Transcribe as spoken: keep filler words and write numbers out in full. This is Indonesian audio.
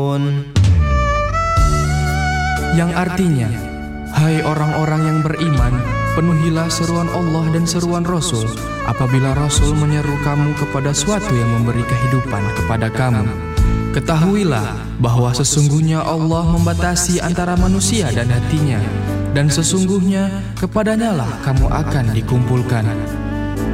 Yang artinya, hai orang-orang yang beriman, penuhilah seruan Allah dan seruan Rasul apabila Rasul menyeru kamu kepada suatu yang memberi kehidupan kepada kamu. Ketahuilah bahwa sesungguhnya Allah membatasi antara manusia dan hatinya, dan sesungguhnya kepadanya lah kamu akan dikumpulkan.